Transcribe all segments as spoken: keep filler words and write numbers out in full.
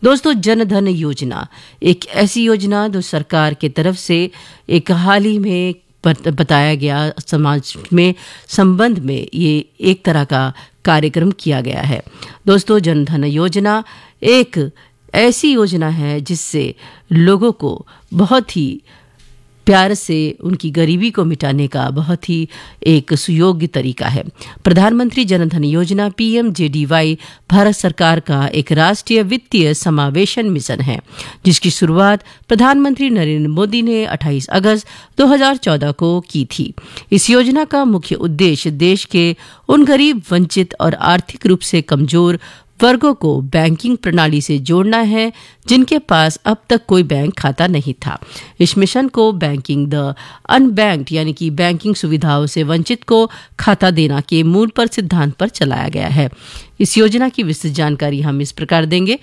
दोस्तों, जन धन योजना एक ऐसी योजना जो सरकार के तरफ से एक हाल ही में बताया गया समाज में संबंध में ये एक तरह का कार्यक्रम किया गया है। दोस्तों, जन धन योजना एक ऐसी योजना है जिससे लोगों को बहुत ही प्यार से उनकी गरीबी को मिटाने का बहुत ही एक सुयोग्य तरीका है। प्रधानमंत्री जन धन योजना पी एम जे डी वाई भारत सरकार का एक राष्ट्रीय वित्तीय समावेशन मिशन है, जिसकी शुरुआत प्रधानमंत्री नरेंद्र मोदी ने अट्ठाईस अगस्त दो हज़ार चौदह को की थी। इस योजना का मुख्य उद्देश्य देश के उन गरीब, वंचित और आर्थिक रूप से कमजोर वर्गों को बैंकिंग प्रणाली से जोड़ना है, जिनके पास अब तक कोई बैंक खाता नहीं था। इस मिशन को बैंकिंग द अनबैंक्ड यानी कि बैंकिंग सुविधाओं से वंचित को खाता देना के मूल पर सिद्धांत पर चलाया गया है। इस योजना की विस्तृत जानकारी हम इस प्रकार देंगे।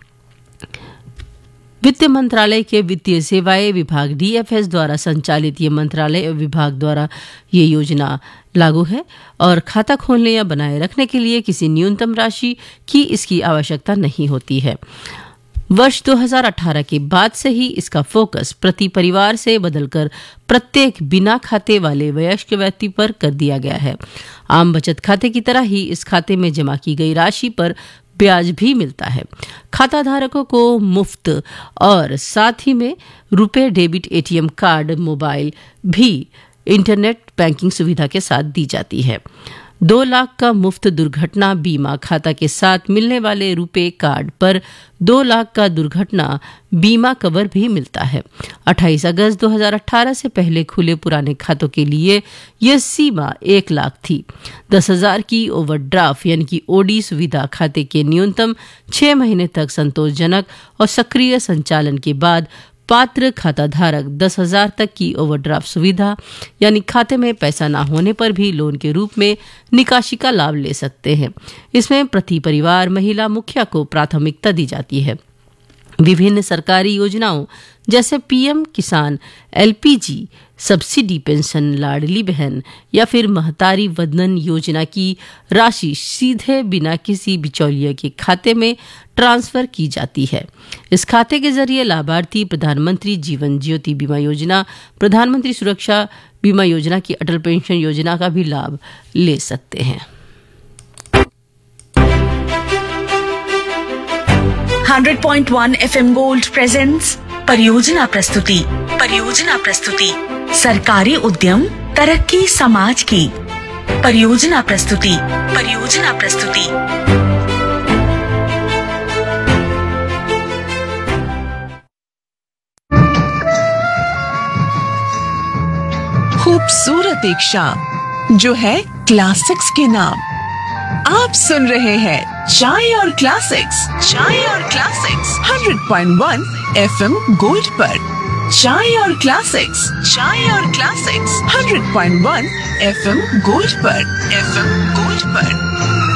वित्त मंत्रालय के वित्तीय सेवाएं विभाग डी एफ एस द्वारा संचालित ये मंत्रालय विभाग द्वारा ये योजना लागू है और खाता खोलने या बनाए रखने के लिए किसी न्यूनतम राशि की इसकी आवश्यकता नहीं होती है। वर्ष दो हज़ार अठारह के बाद से ही इसका फोकस प्रति परिवार से बदलकर प्रत्येक बिना खाते वाले वयस्क व्यक्ति पर कर दिया गया है। आम बचत खाते की तरह ही इस खाते में जमा की गई राशि पर ब्याज भी मिलता है। खाता धारकों को मुफ्त और साथ ही में रुपए debit A T M card, mobile भी इंटरनेट बैंकिंग सुविधा के साथ दी जाती है। दो लाख का मुफ्त दुर्घटना बीमा खाता के साथ मिलने वाले रुपए कार्ड पर दो लाख का दुर्घटना बीमा कवर भी मिलता है। अट्ठाईस अगस्त दो हज़ार अठारह से पहले खुले पुराने खातों के लिए यह सीमा एक लाख थी। दस हजार की ओवरड्राफ्ट यानी कि ओ डी सुविधा खाते के न्यूनतम छह महीने तक संतोषजनक और सक्रिय संचालन के बाद पात्र खाता धारक दस हजार तक की ओवरड्राफ्ट सुविधा यानी खाते में पैसा ना होने पर भी लोन के रूप में निकासी का लाभ ले सकते हैं। इसमें प्रति परिवार महिला मुखिया को प्राथमिकता दी जाती है। विभिन्न सरकारी योजनाओं जैसे पी एम किसान, L P G subsidy pension, लाडली बहन या फिर महतारी वंदन योजना की राशि सीधे बिना किसी बिचौलिए के खाते में ट्रांसफर की जाती है। इस खाते के जरिए लाभार्थी प्रधानमंत्री जीवन ज्योति बीमा योजना, प्रधानमंत्री सुरक्षा बीमा योजना की अटल पेंशन योजना का भी लाभ ले सकते हैं। Hundred point one F M gold presents परियोजना प्रस्तुति परियोजना प्रस्तुति सरकारी उद्यम तरक्की समाज की परियोजना प्रस्तुति परियोजना प्रस्तुति खूबसूरत एक शाम जो है क्लासिक्स के नाम। आप सुन रहे हैं चाय और क्लासिक्स, चाय और classics hundred point one F M gold पर। चाय और क्लासिक्स, चाय और classics hundred point one F M gold पर, एफ एम गोल्ड पर।